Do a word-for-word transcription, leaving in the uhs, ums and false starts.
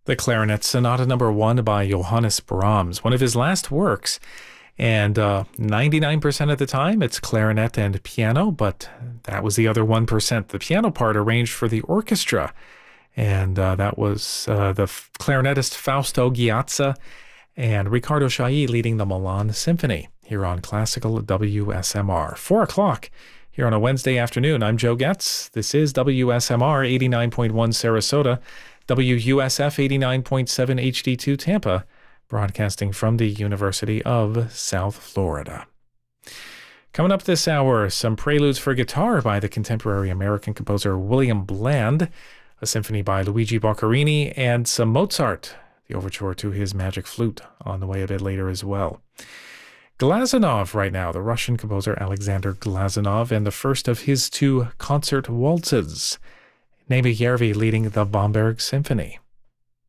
The Clarinet Sonata Number One by Johannes Brahms, one of his last works. And uh, ninety-nine percent of the time, it's clarinet and piano, but that was the other one percent. The piano part arranged for the orchestra. And uh, that was uh, the f- clarinetist Fausto Ghiazza and Riccardo Chailly leading the Milan Symphony here on Classical W S M R. Four o'clock here on a Wednesday afternoon. I'm Joe Getz. This is W S M R eighty-nine point one Sarasota, W U S F eighty-nine point seven H D two Tampa, broadcasting from the University of South Florida. Coming up this hour, some preludes for guitar by the contemporary American composer William Bland, a symphony by Luigi Boccherini, and some Mozart, the overture to his Magic Flute, on the way a bit later as well. Glazunov right now, the Russian composer Alexander Glazunov, and the first of his two concert waltzes. Nebe Järvi leading the Bamberg Symphony.